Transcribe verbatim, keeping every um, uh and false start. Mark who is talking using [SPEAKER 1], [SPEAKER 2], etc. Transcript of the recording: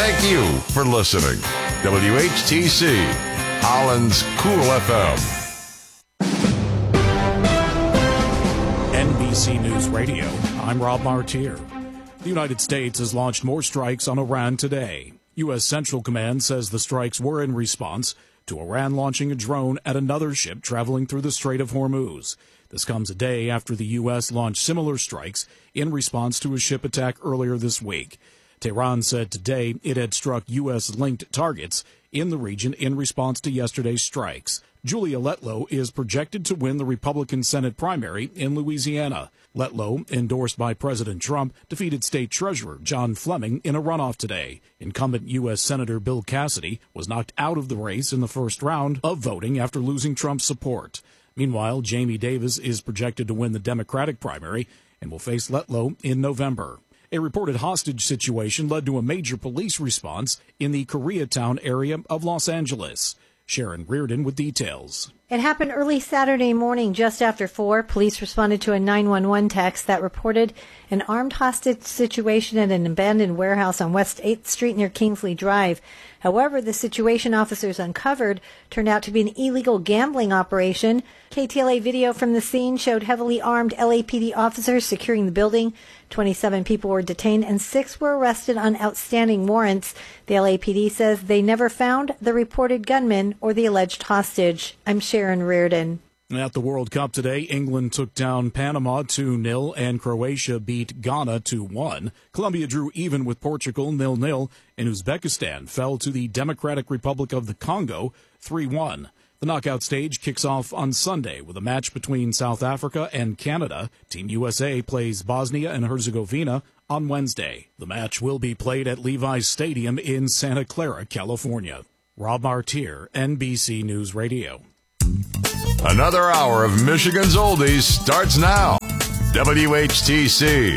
[SPEAKER 1] Thank you for listening. W H T C, Holland's Cool F M.
[SPEAKER 2] N B C News Radio, I'm Rob Martier. The United States has launched more strikes on Iran today. U S Central Command says the strikes were in response to Iran launching a drone at another ship traveling through the Strait of Hormuz. This comes a day after the U S launched similar strikes in response to a ship attack earlier this week. Tehran said today it had struck U S-linked targets in the region in response to yesterday's strikes. Julia Letlow is projected to win the Republican Senate primary in Louisiana. Letlow, endorsed by President Trump, defeated State Treasurer John Fleming in a runoff today. Incumbent U S. Senator Bill Cassidy was knocked out of the race in the first round of voting after losing Trump's support. Meanwhile, Jamie Davis is projected to win the Democratic primary and will face Letlow in November. A reported hostage situation led to a major police response in the Koreatown area of Los Angeles. Sharon Reardon with details.
[SPEAKER 3] It happened early Saturday morning just after four. Police responded to a nine one one text that reported an armed hostage situation at an abandoned warehouse on West eighth Street near Kingsley Drive. However, the situation officers uncovered turned out to be an illegal gambling operation. K T L A video from the scene showed heavily armed L A P D officers securing the building. twenty-seven people were detained and six were arrested on outstanding warrants. The L A P D says they never found the reported gunman or the alleged hostage. I'm Sharon Reardon.
[SPEAKER 2] At the World Cup today, England took down Panama two nil and Croatia beat Ghana two one. Colombia drew even with Portugal nil nil, and Uzbekistan fell to the Democratic Republic of the Congo three one. The knockout stage kicks off on Sunday with a match between South Africa and Canada. Team U S A plays Bosnia and Herzegovina on Wednesday. The match will be played at Levi's Stadium in Santa Clara, California. Rob Martier, N B C News Radio.
[SPEAKER 1] Another hour of Michigan's Oldies starts now. W H T C.